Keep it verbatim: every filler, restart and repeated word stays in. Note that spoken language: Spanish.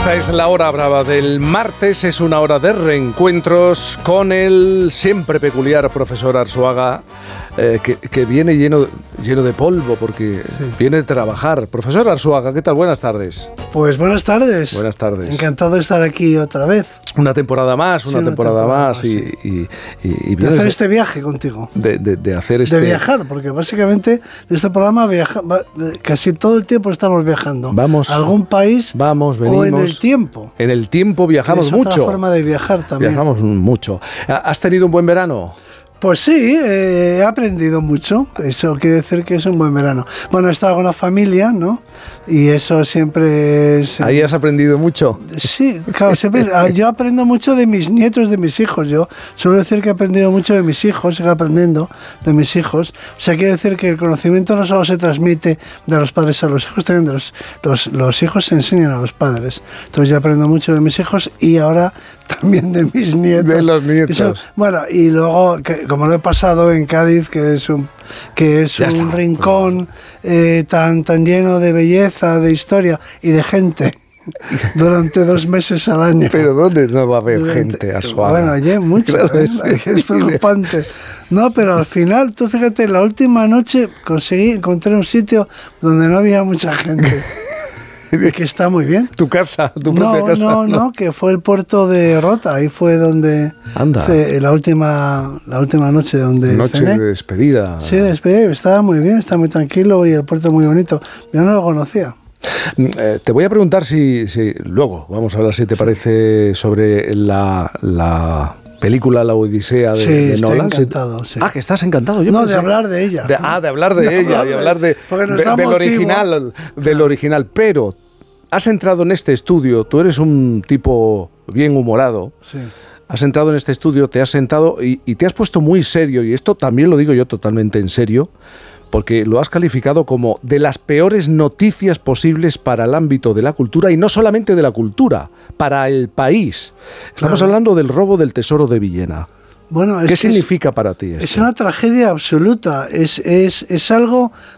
Esta es la hora brava del martes, es una hora de reencuentros con el siempre peculiar profesor Arzuaga, eh, que, que viene lleno, lleno de polvo porque sí. viene de trabajar. Profesor Arzuaga, ¿qué tal? Buenas tardes. Pues buenas tardes. Buenas tardes. Encantado de estar aquí otra vez. Una temporada más, una, sí, una temporada, temporada más, y, sí. y, y, y de hacer este viaje contigo. De, de, de hacer este... De viajar, porque básicamente en este programa viaja, casi todo el tiempo estamos viajando. Vamos a algún país vamos, venimos, o en el tiempo. En el tiempo viajamos es mucho. Es otra forma de viajar también. Viajamos mucho. ¿Has tenido un buen verano? Pues sí, eh, he aprendido mucho, eso quiere decir que es un buen verano. Bueno, he estado con la familia, ¿no? Y eso siempre es... ¿Ahí has aprendido mucho? Sí, claro, siempre, yo aprendo mucho de mis nietos, de mis hijos. Yo suelo decir que he aprendido mucho de mis hijos, sigo aprendiendo de mis hijos. O sea, quiere decir que el conocimiento no solo se transmite de los padres a los hijos, también de los, los, los hijos se enseñan a los padres. Entonces yo aprendo mucho de mis hijos y ahora también de mis nietos. De los nietos. Eso, bueno, y luego, que, como lo he pasado en Cádiz, que es un... que es ya un está, rincón eh, tan, tan lleno de belleza, de historia y de gente durante dos meses al año. ¿Pero dónde no va a haber durante, gente a Suárez? Bueno, oye, mucho, claro, ¿eh? sí. Es preocupante. No, pero al final, tú fíjate, la última noche conseguí encontrar un sitio donde no había mucha gente. Y que está muy bien. ¿Tu casa? ¿Tu no, propia casa? No, no, no, que fue el puerto de Rota. Ahí fue donde... Anda. La última, la última noche donde Noche cené. de despedida. Sí, de despedida. Estaba muy bien, estaba muy tranquilo y el puerto muy bonito. Yo no lo conocía. Eh, te voy a preguntar si, si... Luego, vamos a hablar si te parece sobre la... la película La Odisea de, sí, de Nolan. Estoy encantado, sí. Ah, que estás encantado. Yo no, pensé, de hablar de ella. De, ah, de hablar de, de ella hablar de, y hablar de, de del motivo. original, del original. Pero has entrado en este estudio, tú eres un tipo bien humorado. Sí. Has entrado en este estudio, te has sentado y, y te has puesto muy serio, y esto también lo digo yo totalmente en serio, porque lo has calificado como de las peores noticias posibles para el ámbito de la cultura, y no solamente de la cultura, para el país. Estamos claro. hablando del robo del tesoro de Villena. Bueno, ¿Qué es, significa es, para ti esto? Es una tragedia absoluta, es, es, es algo